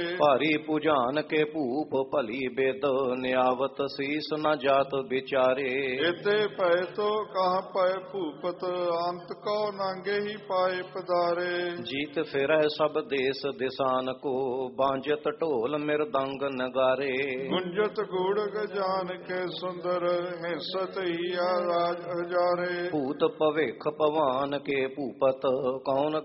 ਭਾਰੀ ਪੁਜਾਨ ਕੇ ਭੂਪ ਭਲੀ ਬਿਦ ਨਿਆਵਤ ਸੀਸ ਨ ਜਾਤ ਵਿਚਾਰੇ। ਇਤੇ ਪੈ ਤੋ ਕਹ ਪੈ ਭੂਪਤ ਅੰਤ ਕੋ ਨਾਂਗੇ ਹੀ ਪਾਏ ਪਦਾਰੇ। ਜੀਤ ਫਿਰੈ ਸਭ ਦੇਸ ਦਿਸਾਨ ਕੋ ਬਾਂਝਤ ਢੋਲ ਮਿਰਦੰਗ ਨਗਾਰੇ। ਗੁੰਜਤ ਗੂੜ ਗਜਾਨ ਕੇ ਸੁੰਦਰ ਹਿੰਸਤ ਹੀ ਰਾਜ ਹਜ਼ਾਰੇ। ਭੂਤ ਭਵਿਖ ਭਵਾਨ ਕੇ ਭੂਪਤ ਕੌਣ